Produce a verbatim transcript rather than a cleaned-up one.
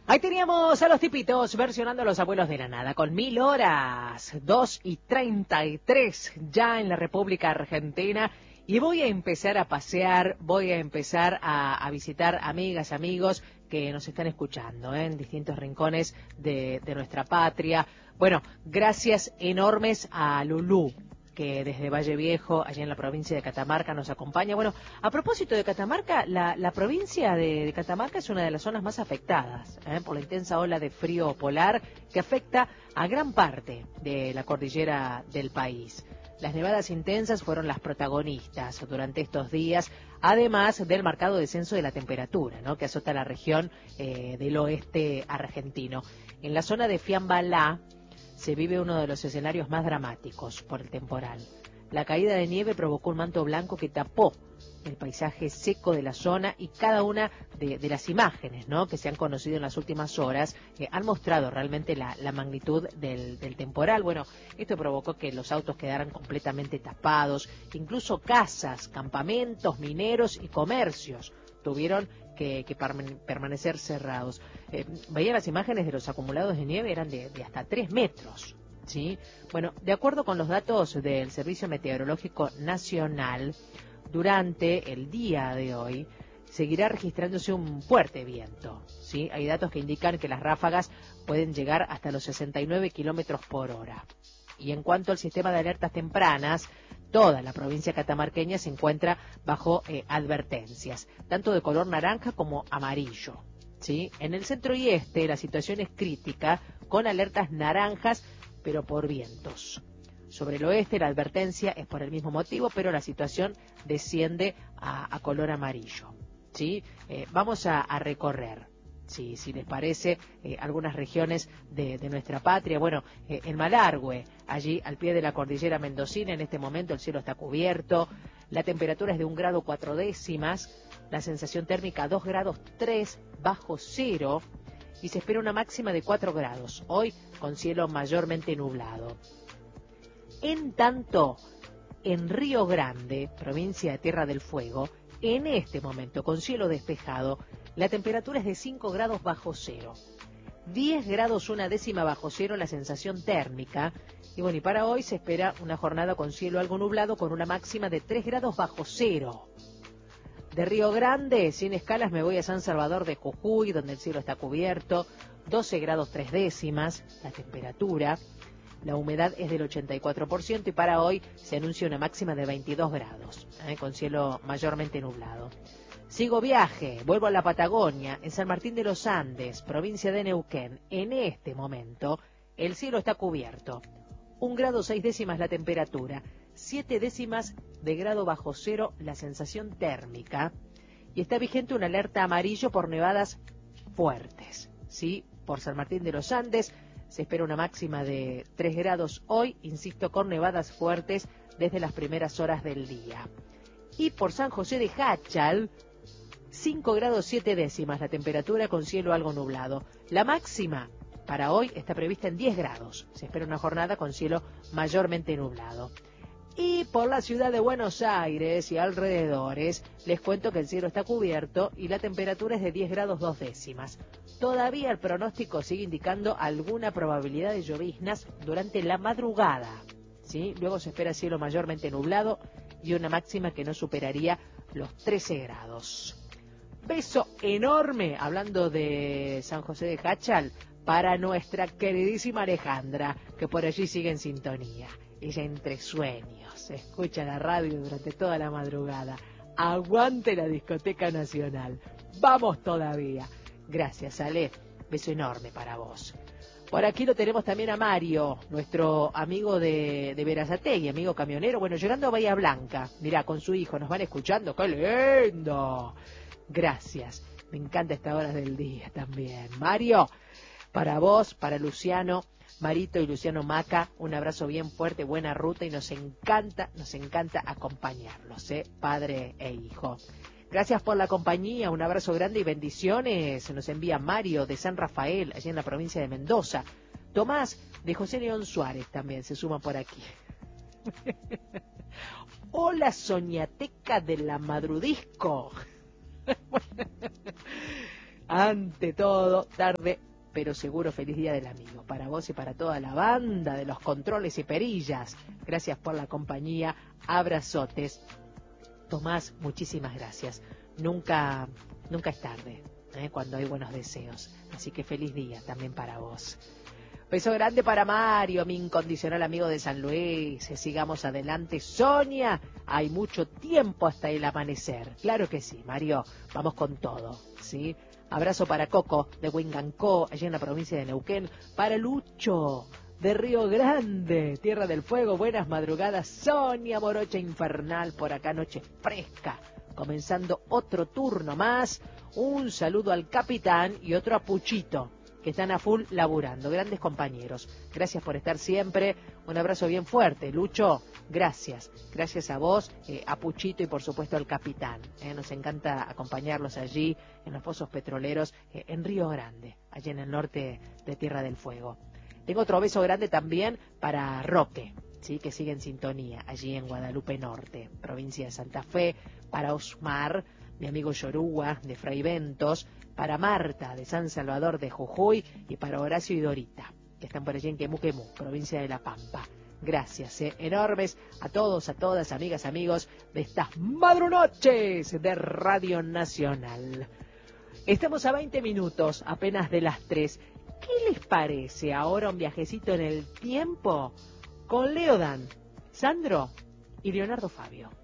Ahí teníamos a los tipitos versionando a los abuelos de la nada, con mil horas, dos y treinta y tres ya en la República Argentina. Y voy a empezar a pasear, voy a empezar a, a visitar amigas, amigos que nos están escuchando, ¿eh? En distintos rincones de, de nuestra patria. Bueno, gracias enormes a Lulú, que desde Valle Viejo, allá en la provincia de Catamarca, nos acompaña. Bueno, a propósito de Catamarca, la, la provincia de, de Catamarca es una de las zonas más afectadas ¿eh? por la intensa ola de frío polar que afecta a gran parte de la cordillera del país. Las nevadas intensas fueron las protagonistas durante estos días, además del marcado descenso de la temperatura, ¿no? que azota la región eh, del oeste argentino. En la zona de Fiambalá se vive uno de los escenarios más dramáticos por el temporal. La caída de nieve provocó un manto blanco que tapó el paisaje seco de la zona y cada una de, de las imágenes ¿no? que se han conocido en las últimas horas eh, han mostrado realmente la, la magnitud del, del temporal. Bueno, esto provocó que los autos quedaran completamente tapados, incluso casas, campamentos, mineros y comercios tuvieron que, que permanecer cerrados. Eh, veía las imágenes de los acumulados de nieve, eran de, de hasta tres metros. ¿Sí? Bueno, de acuerdo con los datos del Servicio Meteorológico Nacional, durante el día de hoy seguirá registrándose un fuerte viento. ¿Sí? Hay datos que indican que las ráfagas pueden llegar hasta los sesenta y nueve kilómetros por hora. Y en cuanto al sistema de alertas tempranas, toda la provincia catamarqueña se encuentra bajo eh, advertencias, tanto de color naranja como amarillo. ¿Sí? En el centro y este la situación es crítica, con alertas naranjas, pero por vientos. Sobre el oeste la advertencia es por el mismo motivo, pero la situación desciende a, a color amarillo. ¿Sí? Eh, vamos a, a recorrer, sí, si les parece, eh, algunas regiones de, de nuestra patria. Bueno, eh, en Malargüe, allí al pie de la cordillera mendocina, en este momento el cielo está cubierto, la temperatura es de un grado cuatro décimas, la sensación térmica dos grados tres bajo cero y se espera una máxima de cuatro grados, hoy con cielo mayormente nublado. En tanto, en Río Grande, provincia de Tierra del Fuego, en este momento, con cielo despejado, la temperatura es de cinco grados bajo cero. diez grados una décima bajo cero la sensación térmica. Y bueno, y para hoy se espera una jornada con cielo algo nublado con una máxima de tres grados bajo cero. De Río Grande, sin escalas, me voy a San Salvador de Jujuy, donde el cielo está cubierto, doce grados tres décimas la temperatura. La humedad es del ochenta y cuatro por ciento y para hoy se anuncia una máxima de veintidós grados, ¿eh? con cielo mayormente nublado. Sigo viaje, vuelvo a la Patagonia, en San Martín de los Andes, provincia de Neuquén. En este momento, el cielo está cubierto. Un grado seis décimas la temperatura, siete décimas de grado bajo cero la sensación térmica. Y está vigente una alerta amarillo por nevadas fuertes, ¿sí? Por San Martín de los Andes se espera una máxima de tres grados hoy, insisto, con nevadas fuertes desde las primeras horas del día. Y por San José de Jáchal, cinco grados siete décimas la temperatura con cielo algo nublado. La máxima para hoy está prevista en diez grados. Se espera una jornada con cielo mayormente nublado. Y por la ciudad de Buenos Aires y alrededores, les cuento que el cielo está cubierto y la temperatura es de diez grados dos décimas. Todavía el pronóstico sigue indicando alguna probabilidad de lloviznas durante la madrugada, ¿sí? Luego se espera cielo mayormente nublado y una máxima que no superaría los trece grados. Beso enorme, hablando de San José de Jáchal, para nuestra queridísima Alejandra, que por allí sigue en sintonía. Ella entre sueños escucha la radio durante toda la madrugada. Aguante la discoteca nacional. Vamos todavía. Gracias, Ale. Beso enorme para vos. Por aquí lo tenemos también a Mario, nuestro amigo de, de Berazategui, amigo camionero. Bueno, llegando a Bahía Blanca. Mirá, con su hijo, nos van escuchando. ¡Qué lindo! Gracias. Me encanta esta hora del día también. Mario, para vos, para Luciano, Marito y Luciano Maca, un abrazo bien fuerte, buena ruta y nos encanta, nos encanta acompañarlos, ¿eh? Padre e hijo. Gracias por la compañía, un abrazo grande y bendiciones. Se nos envía Mario de San Rafael, allá en la provincia de Mendoza. Tomás de José León Suárez también se suma por aquí. Hola, Soñateca de la Madrudisco. ante todo, tarde pero seguro, feliz Día del Amigo para vos y para toda la banda de los controles y perillas. Gracias por la compañía, abrazotes. Tomás, muchísimas gracias. Nunca, nunca es tarde, ¿eh? Cuando hay buenos deseos. Así que feliz día también para vos. Beso grande para Mario, mi incondicional amigo de San Luis. Sigamos adelante. Sonia, hay mucho tiempo hasta el amanecer. Claro que sí, Mario. Vamos con todo, ¿sí? Abrazo para Coco de Huingancó, allá en la provincia de Neuquén. Para Lucho de Río Grande, Tierra del Fuego. Buenas madrugadas, Sonia Morocha Infernal. Por acá noche fresca, comenzando otro turno más. Un saludo al capitán y otro a Puchito, que están a full laburando. Grandes compañeros. Gracias por estar siempre. Un abrazo bien fuerte, Lucho. Gracias. Gracias a vos, eh, a Puchito y por supuesto al capitán. Eh, nos encanta acompañarlos allí en los pozos petroleros eh, en Río Grande, allí en el norte de Tierra del Fuego. Tengo otro beso grande también para Roque, ¿sí? Que sigue en sintonía allí en Guadalupe Norte, provincia de Santa Fe. Para Osmar, mi amigo Yoruba de Fraiventos. Para Marta de San Salvador de Jujuy y para Horacio y Dorita, que están por allí en Quemuquemú, provincia de La Pampa. Gracias, eh, enormes a todos, a todas, amigas, amigos de estas madrunoches de Radio Nacional. Estamos a veinte minutos apenas de las tres. ¿Qué les parece ahora un viajecito en el tiempo con Leodan, Sandro y Leonardo Fabio?